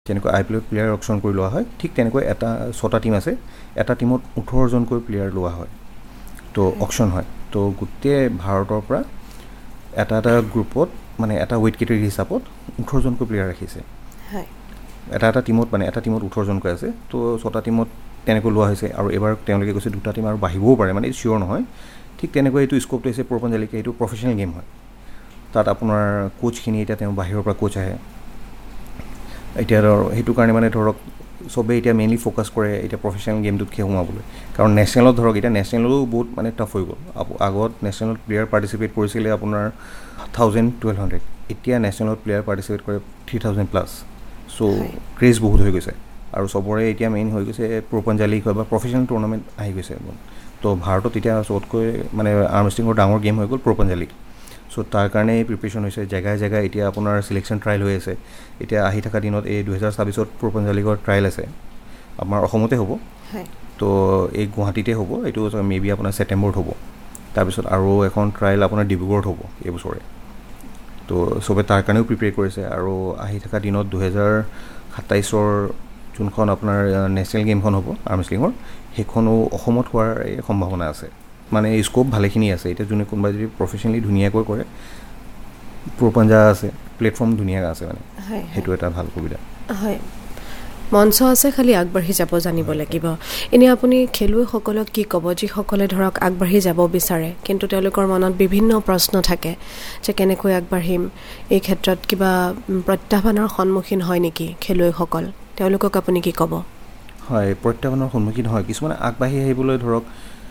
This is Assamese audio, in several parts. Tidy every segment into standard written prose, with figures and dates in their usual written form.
যেনেকৈ IPL প্লেয়াৰ অকশ্যন কৰি লোৱা হয়, ঠিক তেনেকৈ এটা 6টা টিম আছে, এটা টিমত 18জনকৈ প্লেয়াৰ লোৱা হয়, তো অকশ্যন হয়। তো গোটেই ভাৰতৰ পৰা এটা গ্ৰুপত মানে এটা ৱেইট কেটেগৰী হিচাপত 18জনকৈ প্লেয়াৰ ৰাখিছে। এটা টিমত 18জনকৈ আছে, তো 6টা টিমত তেনেকৈ লোৱা হৈছে। আৰু এবাৰ তেওঁলোকে কৈছে 2টা টিম আৰু বাঢ়িবও পাৰে, মানে চিয়'ৰ নহয়। ঠিক তেনেকৈ এইটো স্ক'পটো হৈছে প্ৰপঞ্জালিকা, এইটো প্ৰফেচনেল গেম হয়। তাত আপোনাৰ কোচখিনি এতিয়া তেওঁ বাহিৰৰ পৰা কোচ আহে। এতিয়া সেইটো কাৰণে মানে ধৰক চবেই এতিয়া মেইনলি ফ'কাছ কৰে এতিয়া প্ৰফেচনেল গেমটোত সোমাবলৈ। কাৰণ নেশ্যনেলত ধৰক এতিয়া নেশ্যনেলো বহুত মানে টাফ হৈ গ'ল। আগত নেশ্যনেলত প্লেয়াৰ পাৰ্টিচিপেট কৰিছিলে আপোনাৰ 1000-1200, এতিয়া নেশ্যনেলত প্লেয়াৰ পাৰ্টিচিপেট কৰে 3000+। চ' ক্ৰেজ বহুত হৈ গৈছে আৰু চবৰে এতিয়া মেইন হৈ গৈছে প্ৰপঞ্জালি হয় বা প্ৰফেচনেল টুৰ্ণামেণ্ট আহি গৈছে। তো ভাৰতত এতিয়া চবতকৈ মানে আৰ্ম ৰেচলিঙৰ ডাঙৰ গেম হৈ গ'ল প্ৰপঞ্জালি। চ' তাৰ কাৰণে প্ৰিপেৰেশ্যন হৈছে জেগাই জেগাই। এতিয়া আপোনাৰ চিলেকশ্যন ট্ৰায়েল হৈ আছে। এতিয়া আহি থকা দিনত এই 2024ত প্ৰপঞ্জালিকৰ ট্ৰায়েল আছে, আমাৰ অসমতে হ'ব। তো এই গুৱাহাটীতে হ'ব, এইটো মে বি আপোনাৰ ছেপ্টেম্বৰত হ'ব। তাৰপিছত আৰু এখন ট্ৰায়েল আপোনাৰ ডিব্ৰুগড়ত হ'ব এইবছৰে। তো চবে তাৰ কাৰণেও প্ৰিপেয়াৰ কৰিছে। আৰু আহি থকা দিনত 2027ৰ যোনখন আপোনাৰ নেশ্যনেল গেমখন হ'ব আৰ্ম ৰেচলিঙৰ, সেইখনো অসমত হোৱাৰ সম্ভাৱনা আছে। মানে স্ক'প ভালেখিনি আছে। এতিয়া যোনে কোনোবাই যদি প্ৰফেচনেলি ধুনীয়াকৈ কৰে, প্ৰপঞ্জা আছে, প্লেটফৰ্ম ধুনীয়া আছে, মানে সেইটো এটা ভাল সুবিধা। হয়, মঞ্চ আছে, খালি আগবাঢ়ি যাব জানিব লাগিব। এনেই আপুনি খেলুৱৈসকলক কি ক'ব, যিসকলে ধৰক আগবাঢ়ি যাব বিচাৰে কিন্তু তেওঁলোকৰ মনত বিভিন্ন প্ৰশ্ন থাকে যে কেনেকৈ আগবাঢ়িম, এই ক্ষেত্ৰত কিবা প্ৰত্যাহ্বানৰ সন্মুখীন হয় নেকি খেলুৱৈসকল, তেওঁলোকক আপুনি কি ক'ব? হয়, প্ৰত্যাহ্বানৰ সন্মুখীন হয়। কিছুমানে আগবাঢ়ি আহিবলৈ ধৰক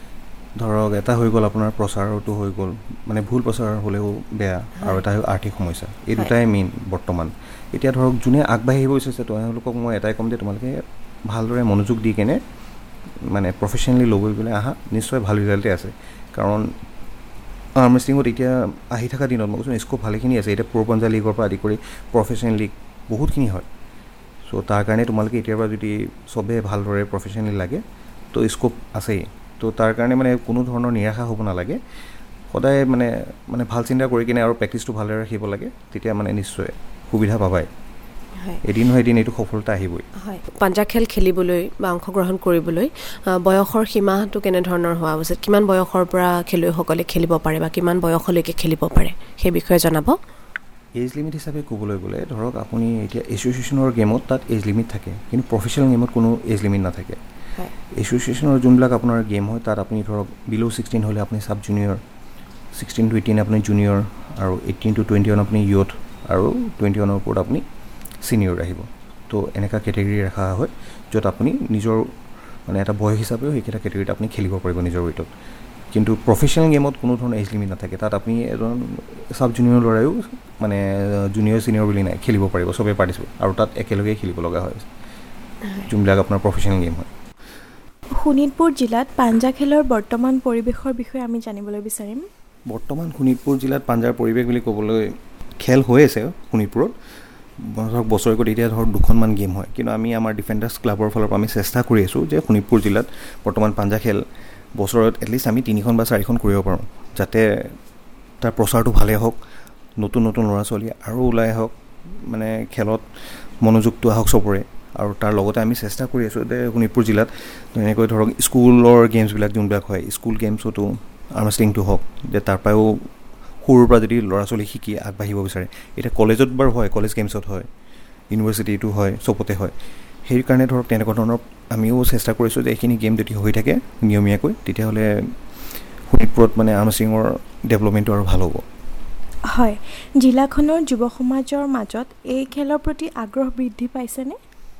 এটা হৈ গ'ল আপোনাৰ প্ৰচাৰটো হৈ গ'ল, মানে ভুল প্ৰচাৰ হ'লেও বেয়া, আৰু এটা হ'ল আৰ্থিক সমস্যা। এই দুটাই মেইন বৰ্তমান। এতিয়া ধৰক যোনে আগবাঢ়ি আহিব বিচাৰিছে তেওঁলোকক মই এটাই ক'ম যে তোমালোকে ভালদৰে মনোযোগ দি কেনে মানে প্ৰফেচনেলি ল'ব পেলাই আহা, নিশ্চয় ভাল ৰিজাল্টেই আছে। কাৰণ আৰ্ম ৰেচলিঙত এতিয়া আহি থকা দিনত মই কৈছোঁ স্ক'প ভালেখিনি আছে। এতিয়া প্ৰপঞ্জালি লীগৰ পৰা আদি কৰি প্ৰফেচনেল লীগ বহুতখিনি হয়। চ' তাৰ কাৰণে তোমালোকে এতিয়াৰ পৰা যদি চবেই ভালদৰে প্ৰফেচনেলি লাগে তো স্ক'প আছেই। তো তাৰ কাৰণে মানে কোনো ধৰণৰ নিৰাশা হ'ব নালাগে। সদায় মানে ভাল চিন্তা কৰি কিনে আৰু প্ৰেক্টিচটো ভালদৰে ৰাখিব লাগে, তেতিয়া মানে নিশ্চয় সুবিধা পাবাই। এদিন নহয় এদিন এইটো সফলতা আহিবই। হয়, পাঞ্জা খেল খেলিবলৈ বা অংশগ্ৰহণ কৰিবলৈ বয়সৰ সীমাটো কেনেধৰণৰ হোৱা উচিত? কিমান বয়সৰ পৰা খেলুৱৈসকলে খেলিব পাৰে বা কিমান বয়সলৈকে খেলিব পাৰে, সেই বিষয়ে জনাব। এজ লিমিট হিচাপে ক'বলৈ গ'লে ধৰক আপুনি এতিয়া এছ'চিয়েশ্যনৰ গেমত তাত এজ লিমিট থাকে, কিন্তু প্ৰফেচনেল গেমত কোনো এজ লিমিট নাথাকে। এছ'চিয়েশ্যনৰ যোনবিলাক আপোনাৰ গেম হয় তাত আপুনি ধৰক বিল' 16 হ'লে আপুনি চাব জুনিয়ৰ, 16 to 18 আপুনি জুনিয়ৰ, আৰু 18 to 21 আপুনি ইয়থ, আৰু 21ৰ ওপৰত আপুনি ছিনিয়ৰ আহিব। তো এনেকুৱা কেটেগৰী ৰখা হয় য'ত আপুনি নিজৰ মানে এটা বয়স হিচাপেও সেইকেইটা কেটেগৰীত আপুনি খেলিব পাৰিব নিজৰ ৱেইটত। কিন্তু প্ৰফেচনেল গেমত কোনো ধৰণৰ এজ লিমিট নাথাকে। তাত আপুনি এজন চাব জুনিয়ৰ ল'ৰায়ো মানে জুনিয়ৰ ছিনিয়ৰ বুলি নাই, খেলিব পাৰিব, চবেই পাৰ্টিচিপেট, আৰু তাত একেলগেই খেলিব লগা হয় যোনবিলাক আপোনাৰ প্ৰফেচনেল গেম হয়। শোণিতপুৰ জিলাত পাঞ্জা খেলৰ বৰ্তমান পৰিৱেশৰ বিষয়ে আমি জানিবলৈ বিচাৰিম। বৰ্তমান শোণিতপুৰ জিলাত পাঞ্জাৰ পৰিৱেশ বুলি ক'বলৈ খেল হৈ আছে শোণিতপুৰত। ধৰক বছৰেকত এতিয়া ধৰক 2খনমান গেম হয়, কিন্তু আমি আমাৰ ডিফেণ্ডাৰ্ছ ক্লাবৰ ফালৰ পৰা আমি চেষ্টা কৰি আছোঁ যে শোণিতপুৰ জিলাত বৰ্তমান পাঞ্জা খেল বছৰত এটলিষ্ট আমি 3খন বা 4খন কৰিব পাৰোঁ, যাতে তাৰ প্ৰচাৰটো ভালেই হওক, নতুন ল'ৰা ছোৱালী আৰু ওলাই আহক, মানে খেলত মনোযোগটো আহক চবৰে। আৰু তাৰ লগতে আমি চেষ্টা কৰি আছোঁ যে শোণিতপুৰ জিলাত এনেকৈ ধৰক স্কুলৰ গেমছবিলাক যোনবিলাক হয়, স্কুল গেমছতো আৰ্ম ৰেচলিংটো হওক, যে তাৰ পৰাও সৰুৰ পৰা যদি ল'ৰা ছোৱালী শিকি আগবাঢ়িব বিচাৰে। এতিয়া কলেজত বাৰু হয়, কলেজ গেমছত হয়, ইউনিভাৰ্চিটিটো হয়, চবতে হয়। সেইকাৰণে ধৰক তেনেকুৱা ধৰণৰ আমিও চেষ্টা কৰিছোঁ যে এইখিনি গেম যদি হৈ থাকে নিয়মীয়াকৈ, তেতিয়াহ'লে শোণিতপুৰত মানে আৰ্ম ৰেচলিঙৰ ডেভেলপমেণ্টটো আৰু ভাল হ'ব। হয়, জিলাখনৰ যুৱ সমাজৰ মাজত এই খেলৰ প্ৰতি আগ্ৰহ বৃদ্ধি পাইছেনে?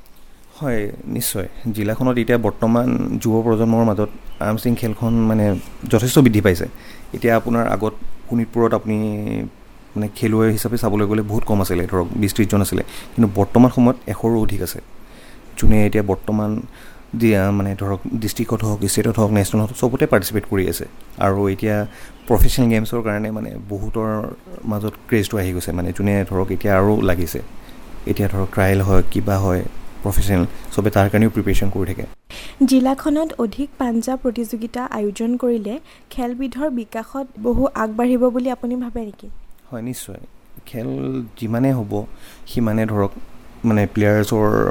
হয়, নিশ্চয়। জিলাখনত এতিয়া বৰ্তমান যুৱ প্ৰজন্মৰ মাজত আৰ্ম ৰেচলিং খেলখন মানে যথেষ্ট বৃদ্ধি পাইছে। এতিয়া আপোনাৰ আগত শোণিতপুৰত আপুনি মানে খেলুৱৈ হিচাপে চাবলৈ গ'লে বহুত কম আছিলে, ধৰক 20-30জন আছিলে, কিন্তু বৰ্তমান সময়ত 100ৰো অধিক আছে, যোনে এতিয়া বৰ্তমান মানে ধৰক ডিষ্ট্ৰিক্টত হওক, ষ্টেটত হওক, নেশ্যনেলত হওক, চবতে পাৰ্টিচিপেট কৰি আছে। আৰু এতিয়া প্ৰফেচনেল গেমছৰ কাৰণে মানে বহুতৰ মাজত ক্ৰেজটো আহি গৈছে, মানে যোনে ধৰক এতিয়া আৰু লাগিছে। এতিয়া ধৰক ট্ৰায়েল হয়, কিবা হয়, প্ৰফেচনেল চবে তাৰ কাৰণেও প্ৰিপেৰেশ্যন কৰি থাকে। জিলাখনত অধিক পাঞ্জা প্ৰতিযোগিতা আয়োজন কৰিলে খেলবিধৰ বিকাশত বহু আগবাঢ়িব বুলি আপুনি ভাবে নেকি? হয়, নিশ্চয়। খেল যিমানে হ'ব সিমানে ধৰক মানে প্লেয়াৰ্ছৰ